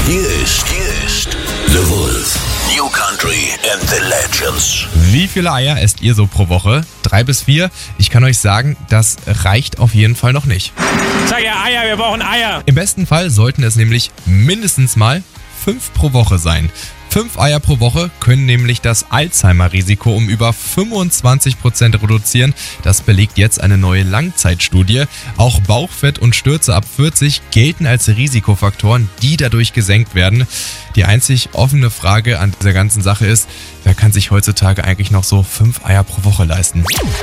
Hier ist The Wolf. New Country and the Legends. Wie viele Eier esst ihr so pro Woche? 3 bis 4? Ich kann euch sagen, das reicht auf jeden Fall noch nicht. Sag ja Eier, wir brauchen Eier. Im besten Fall sollten es nämlich mindestens mal 5 pro Woche sein. 5 Eier pro Woche können nämlich das Alzheimer-Risiko um über 25% reduzieren. Das belegt jetzt eine neue Langzeitstudie. Auch Bauchfett und Stürze ab 40 gelten als Risikofaktoren, die dadurch gesenkt werden. Die einzig offene Frage an dieser ganzen Sache ist, wer kann sich heutzutage eigentlich noch so 5 Eier pro Woche leisten?